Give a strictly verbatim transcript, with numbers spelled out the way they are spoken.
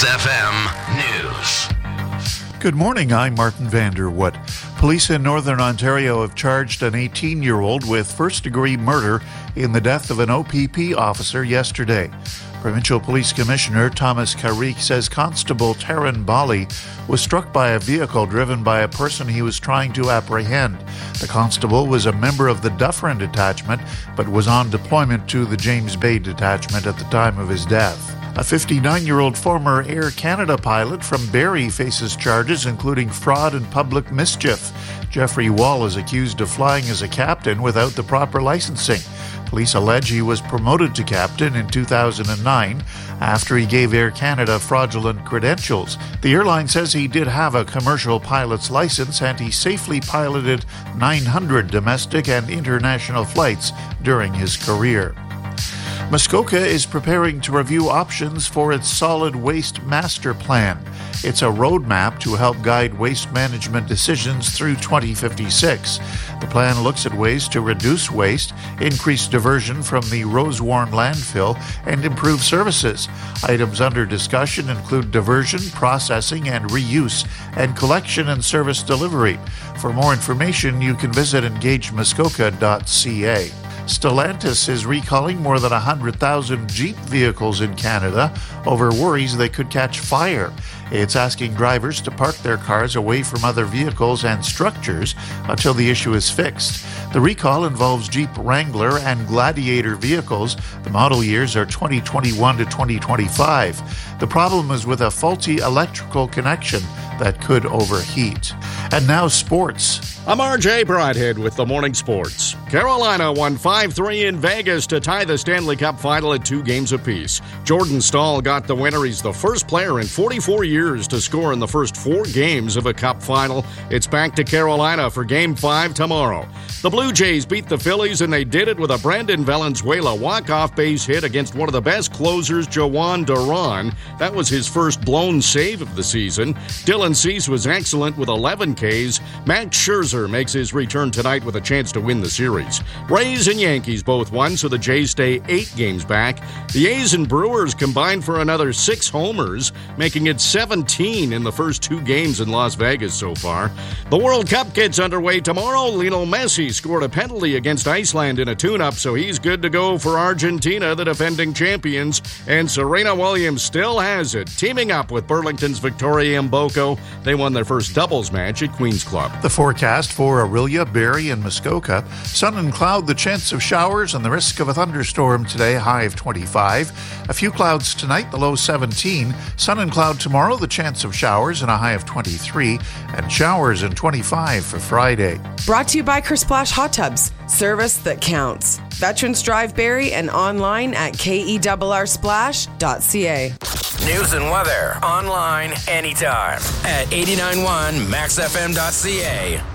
F M News. Good morning, I'm Martin Vanderwood. Police in Northern Ontario have charged an eighteen-year-old with first-degree murder in the death of an O P P officer yesterday. Provincial Police Commissioner Thomas Carrique says Constable Taryn Bali was struck by a vehicle driven by a person he was trying to apprehend. The constable was a member of the Dufferin Detachment, but was on deployment to the James Bay Detachment at the time of his death. A fifty-nine-year-old former Air Canada pilot from Barrie faces charges including fraud and public mischief. Jeffrey Wall is accused of flying as a captain without the proper licensing. Police allege he was promoted to captain in two thousand nine after he gave Air Canada fraudulent credentials. The airline says he did have a commercial pilot's license and he safely piloted nine hundred domestic and international flights during his career. Muskoka is preparing to review options for its solid waste master plan. It's a roadmap to help guide waste management decisions through twenty fifty-six. The plan looks at ways to reduce waste, increase diversion from the Rosewarne landfill, and improve services. Items under discussion include diversion, processing and reuse, and collection and service delivery. For more information, you can visit engage muskoka dot c a. Stellantis is recalling more than one hundred thousand Jeep vehicles in Canada over worries they could catch fire. It's asking drivers to park their cars away from other vehicles and structures until the issue is fixed. The recall involves Jeep Wrangler and Gladiator vehicles. The model years are twenty twenty-one to twenty twenty-five. The problem is with a faulty electrical connection that could overheat. And now sports. I'm R J Broadhead with the Morning Sports. Carolina won five three in Vegas to tie the Stanley Cup final at two games apiece. Jordan Staal got the winner. He's the first player in forty-four years to score in the first four games of a Cup final. It's back to Carolina for Game five tomorrow. The Blue Jays beat the Phillies, and they did it with a Brandon Valenzuela walk-off base hit against one of the best closers, Jawan Duran. That was his first blown save of the season. Dylan Cease was excellent with eleven Ks. Max Scherzer makes his return tonight with a chance to win the series. Rays and Yankees both won, so the Jays stay eight games back. The A's and Brewers combined for another six homers, making it seventeen in the first two games in Las Vegas so far. The World Cup gets underway tomorrow. Lionel Messi scored a penalty against Iceland in a tune-up, so he's good to go for Argentina, the defending champions. And Serena Williams still has it, teaming up with Burlington's Victoria Mboko. They won their first doubles match at Queen's Club. The forecast for Orillia, Barrie, and Muskoka. Sun and cloud, the chance of showers, and the risk of a thunderstorm today, high of twenty-five. A few clouds tonight, the low seventeen. Sun and cloud tomorrow, the chance of showers, and a high of twenty-three. And showers and twenty-five for Friday. Brought to you by Kersplash Hot Tubs. Service that counts. Veterans Drive Barrie and online at K E R R splash dot c a. News and weather online anytime at eighty-nine point one max f m dot c a.